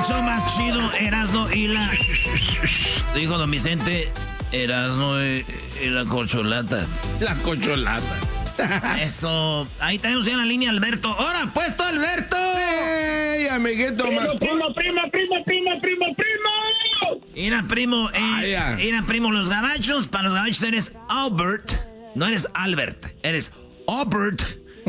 show más chido, Erasmo y la... Dijo don Vicente, Erasmo y la corcholata. La corcholata. Eso. Ahí tenemos en la línea Alberto. ¡Ahora, puesto Alberto! ¡Ey, amiguito más! Primo. Mira, primo, los gabachos, para los gabachos eres Albert. No eres Albert, eres Albert.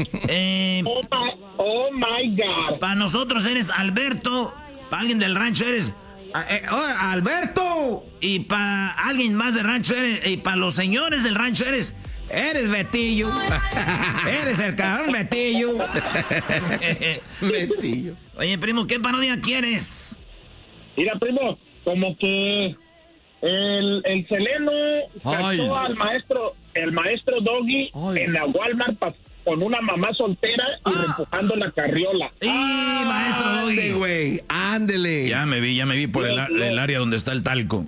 Oh my God. Para nosotros eres Alberto. Para alguien del rancho eres Alberto. Y para alguien más del rancho eres. Y para los señores del rancho eres Betillo. Eres el cabrón Betillo. Betillo. Oye, primo, ¿qué parodia quieres? Mira, primo, como que el Seleno cachó al maestro, el maestro Doggy en la Walmart con una mamá soltera y empujando la carriola. Maestro Doggy, güey, ándele. Ya me vi por el área donde está el talco.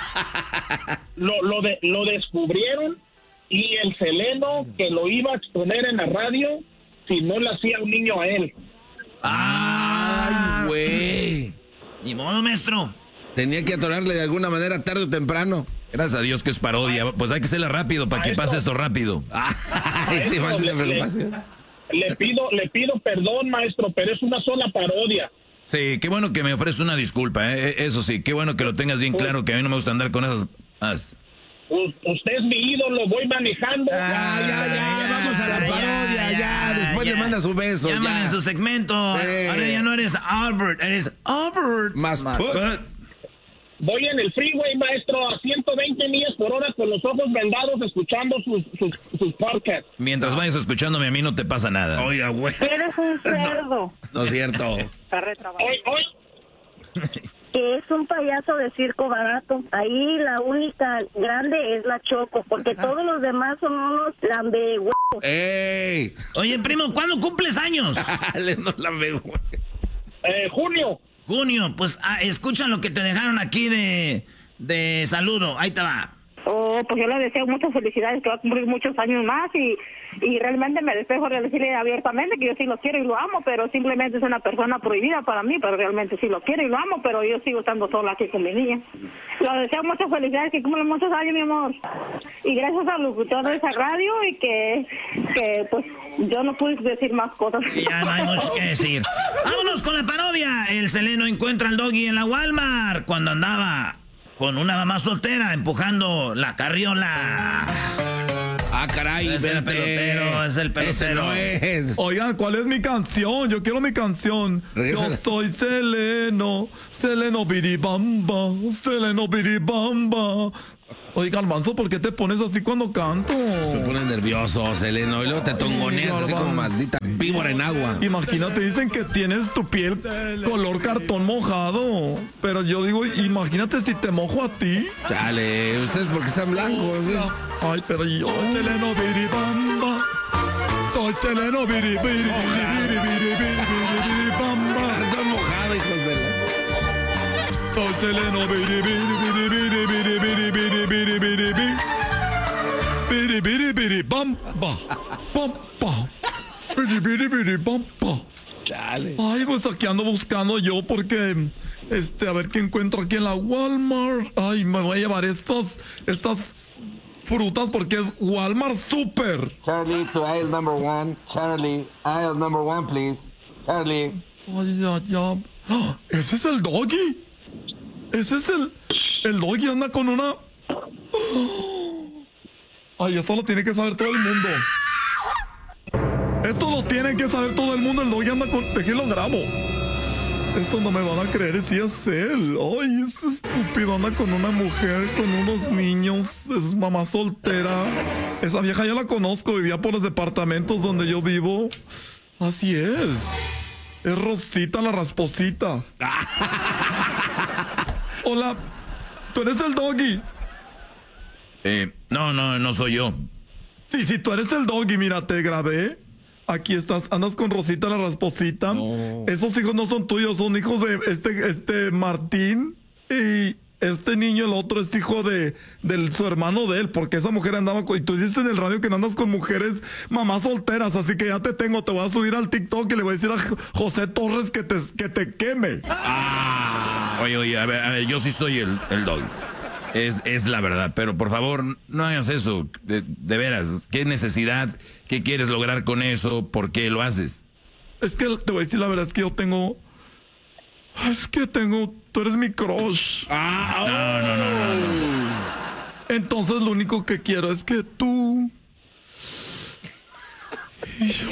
Lo descubrieron y el Seleno que lo iba a exponer en la radio si no le hacía un niño a él. Ay, güey. Ni modo, maestro. Tenía que atorarle de alguna manera tarde o temprano. Gracias a Dios que es parodia. Pues hay que hacerla rápido para que pase esto rápido. Ay, sí, le pido perdón, maestro, pero es una sola parodia. Sí, qué bueno que me ofreces una disculpa, eso sí, qué bueno que lo tengas bien claro, que a mí no me gusta andar con esas... Usted es mi ídolo, voy manejando. Ya, vamos a la parodia, ya. Después le manda su beso. Llámale en su segmento. Ahora ya no eres Albert, eres Albert. Más put. Voy en el freeway, maestro, a 120 millas por hora con los ojos vendados escuchando sus podcasts. Mientras vayas escuchándome, a mí no te pasa nada. Oye, güey. Eres un cerdo. No es cierto. Que es un payaso de circo barato. Ahí la única grande es la Choco, porque todos los demás son unos lambehuevos. ¡Ey! Oye, primo, ¿cuándo cumples años? No lambehuevos. Junio, pues escucha lo que te dejaron aquí de saludo. Ahí te va. Oh, pues yo le deseo muchas felicidades, que va a cumplir muchos años más y realmente me despejo de decirle abiertamente que yo sí lo quiero y lo amo, pero simplemente es una persona prohibida para mí, pero realmente sí lo quiero y lo amo, pero yo sigo estando sola aquí con mi niña. Le deseo muchas felicidades, que cumplan muchos años, mi amor. Y gracias al locutor de esa radio y que pues yo no pude decir más cosas. Ya no hay mucho que decir. Vámonos con la parodia. El Seleno encuentra al Doggy en la Walmart cuando andaba con una mamá soltera empujando la carriola. Caray, es el pelotero. Ese no es. Oigan, ¿cuál es mi canción? Yo quiero mi canción. Regresa. Yo soy Seleno biribamba, Seleno biribamba. Oye, Garbanzo, ¿por qué te pones así cuando canto? Te pones nervioso, Seleno, y luego te tongoneas así como maldita víbora en agua. Imagínate, dicen que tienes tu piel color cartón mojado. Pero yo digo, imagínate si te mojo a ti. Chale, ustedes porque están blancos. Ay, pero yo soy Seleno biribamba. Soy Seleno biribamba. Cartón mojado, hijos de la... Soy Seleno Dale. Ay, pues aquí ando buscando yo porque a ver qué encuentro aquí en la Walmart. Ay, me voy a llevar estas frutas porque es Walmart Super. Charlie, to aisle number 1. Charlie, aisle number 1, please. Charlie. Ay, ya. ¡Ah! ¿Ese es el Doggy? Ese es el Doggy, anda con una... Ay, esto lo tiene que saber todo el mundo. Esto lo tiene que saber todo el mundo. El Doggy anda con... ¿De qué lo grabo? Esto no me van a creer si es él. Ay, ese estúpido anda con una mujer, con unos niños. Es mamá soltera. Esa vieja ya la conozco. Vivía por los departamentos donde yo vivo. Así es. Es Rosita la rasposita. Hola. ¿Tú eres el Doggy? No soy yo. Sí, tú eres el Doggy. Mira, te grabé. Aquí estás, andas con Rosita la rasposita. No. Esos hijos no son tuyos, son hijos de este Martín. Y este niño, el otro, es hijo de su hermano de él. Porque esa mujer andaba con... Y tú dices en el radio que no andas con mujeres mamás solteras. Así que ya te tengo, te voy a subir al TikTok y le voy a decir a José Torres que te queme. Oye, a ver, yo sí soy el dog. Es la verdad, pero por favor, no hagas eso. De veras, ¿qué necesidad? ¿Qué quieres lograr con eso? ¿Por qué lo haces? Es que te voy a decir la verdad, es que yo tengo... Tú eres mi crush. No. Entonces lo único que quiero es que tú y yo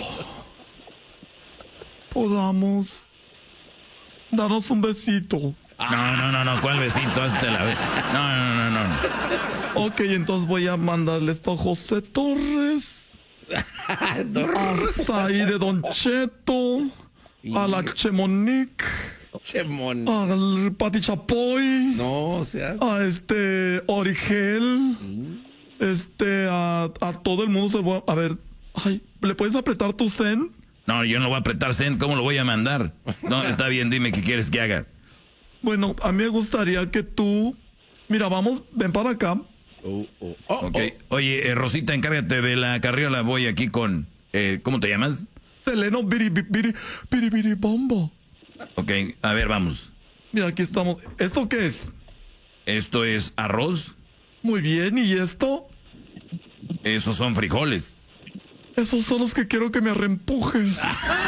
podamos darnos un besito. No, ¿cuál besito? Hazte la vez. No. Ok, entonces voy a mandarle esto a José Torres. Hasta ahí de Don Cheto. A la Chemonique. Al Pati Chapoy. No, o sea. A Origel. A todo el mundo se lo voy a ver. Ay, ¿le puedes apretar tu send? No, yo no voy a apretar send. ¿Cómo lo voy a mandar? No, está bien, dime qué quieres que haga. Bueno, a mí me gustaría que tú... Mira, ven para acá. Ok. Oye, Rosita, encárgate de la carriola. Voy aquí con... ¿cómo te llamas? Seleno Biribiribombo. Ok, a ver, vamos. Mira, aquí estamos. ¿Esto qué es? Esto es arroz. Muy bien, ¿y esto? Esos son frijoles. Esos son los que quiero que me arrempujes.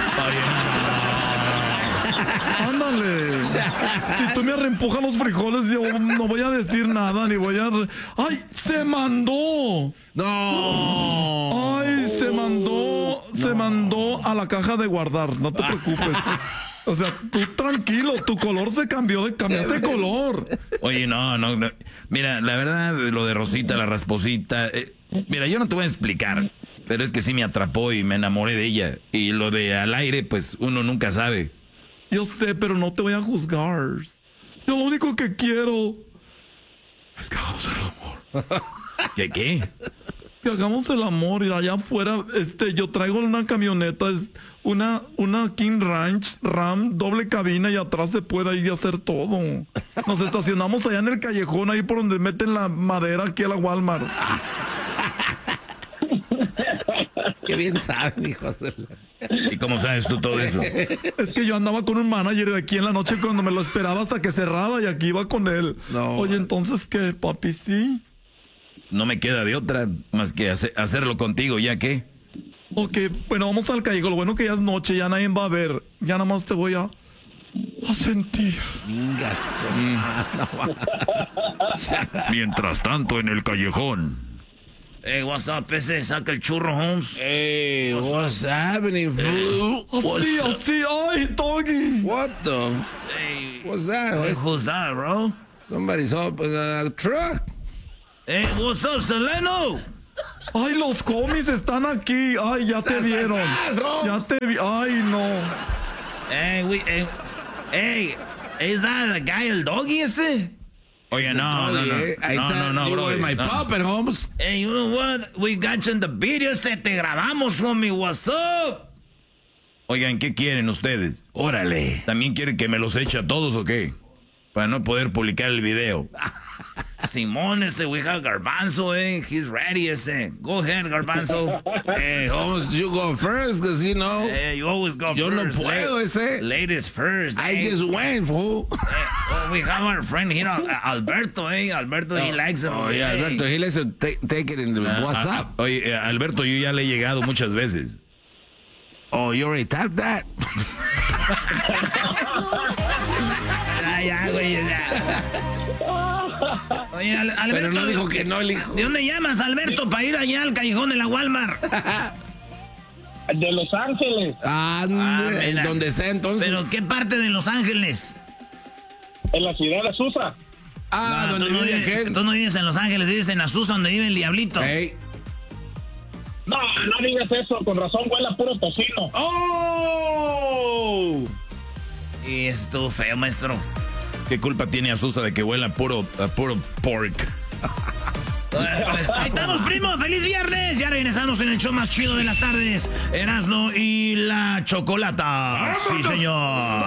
Ándale. Si tú me arrempujas los frijoles, yo no voy a decir nada, ni voy a... ¡Ay! ¡Se mandó! ¡No! ¡Ay! Se mandó a la caja de guardar. No te preocupes. O sea, tú tranquilo, tu color se cambiaste de color. Oye, no. Mira, la verdad, lo de Rosita, la rasposita... mira, yo no te voy a explicar, pero es que sí me atrapó y me enamoré de ella. Y lo de al aire, pues uno nunca sabe. Yo sé, pero no te voy a juzgar. Yo lo único que quiero es que hagamos el amor. ¿Qué? Que hagamos el amor y allá afuera, yo traigo una camioneta, es una King Ranch Ram, doble cabina y atrás se puede ir a hacer todo. Nos estacionamos allá en el callejón, ahí por donde meten la madera aquí a la Walmart. Qué bien saben, hijos de la... ¿Y cómo sabes tú todo eso? Es que yo andaba con un manager de aquí en la noche cuando me lo esperaba hasta que cerraba y aquí iba con él. No. Oye, entonces, ¿qué, papi? Sí. No me queda de otra más que hacerlo contigo, ¿ya qué? Ok, bueno, vamos al callejón. Lo bueno que ya es noche, ya nadie va a ver. Ya nada más te voy a sentir. Mientras tanto, en el callejón. Hey, what's up, ese? Saca el churro, Holmes. Hey, what's happening, fool? Así, ay, doggy. What the? Hey, what's that? Hey, who's that, bro? Somebody's up in a truck. Hey, what's up, Seleno? Ay, los cómics están aquí. Ay, ya te vieron. Ya te vi. Ay, no. Hey, is that the guy, el doggy ese? Oye, no, bro. My puppet, Holmes. Hey, you know what? We got you in the video. Te grabamos, homie. What's up? Oigan, ¿qué quieren ustedes? Órale. ¿También quieren que me los eche a todos o qué? Para no poder publicar el video. Simón, we have Garbanzo, He's ready, Go ahead, Garbanzo. Hey, Holmes, you go first, because, you know. Hey, you always go yo first. Yo no puedo, Ladies first, I just went, fool. We have our friend here, Alberto, Alberto, he likes it. Oh, yeah, Alberto, he likes to take it in the WhatsApp. Oye, Alberto, yo ya le he llegado muchas veces. Oh, you already tapped that? Ya, güey, ya. Oye, Alberto, pero no dijo que no, el hijo. ¿De dónde llamas, Alberto, para ir allá al callejón de la Walmart? De Los Ángeles. En donde sea, entonces. ¿Pero qué parte de Los Ángeles? En la ciudad de Azusa. Donde vive aquel. Tú no vives en Los Ángeles, vives en Azusa, donde vive el diablito. Hey. No digas eso, con razón huele a puro tocino. ¡Oh! Y estuvo feo, maestro. ¿Qué culpa tiene Azusa de que huela a puro pork? Ahí estamos, primo. ¡Feliz viernes! Ya regresamos en el show más chido de las tardes. Erasmo y la Chocolata. Sí, señor.